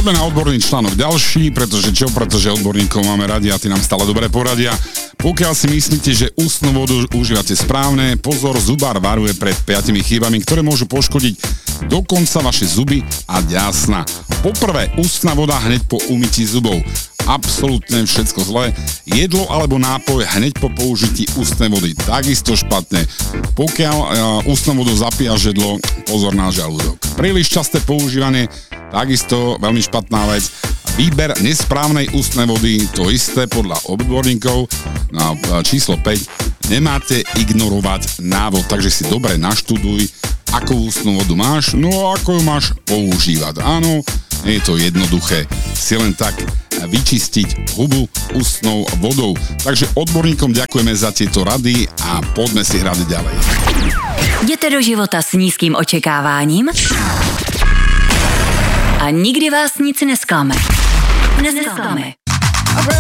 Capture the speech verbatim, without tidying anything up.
Poďme na odborný článok ďalší, pretože čo? Pretože odborníkov máme radi a tí nám stále dobre poradia. Pokiaľ si myslíte, že ústnu vodu užívate správne, pozor, zubár varuje pred piatimi chybami, ktoré môžu poškodiť dokonca vaše zuby a ďasna. Poprvé, ústna voda hneď po umytí zubov. Absolútne všetko zlé. Jedlo alebo nápoj hneď po použití ústnej vody. Takisto špatne. Pokiaľ uh, ústnou vodou zapíjaš jedlo, pozor na žalúdok. Príliš časté používanie, takisto veľmi špatná vec. Výber nesprávnej ústnej vody, to isté podľa odborníkov. Na číslo päť, nemáte ignorovať návod, takže si dobre naštuduj, akú ústnu vodu máš, no a ako ju máš používať. Áno, nie je to jednoduché si len tak vyčistiť hubu ústnou vodou. Takže odborníkom ďakujeme za tieto rady a poďme si hrať ďalej. Jděte do života s nízkým očekáváním a nikdy vás nic nesklame. Nesklame.